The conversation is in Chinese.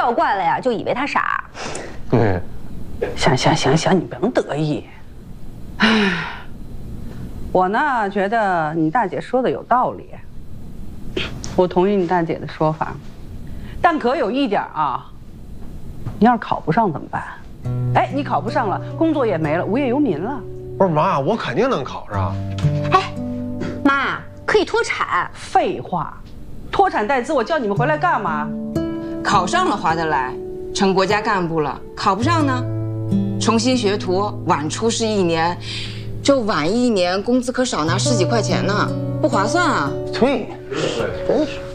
照惯了呀，就以为他傻。 行，你不能得意。唉，我呢觉得你大姐说的有道理，我同意你大姐的说法，但可有一点啊，你要是考不上怎么办？哎，你考不上了，工作也没了，无业游民了。 不是妈，我肯定能考上。 哎，妈，可以脱产。 废话，脱产带资，我叫你们回来干嘛？ 考上了划得来，成国家干部了；考不上呢，重新学徒，晚出师1年，这晚1年工资可少拿10几块钱呢，不划算啊！ 对，真是。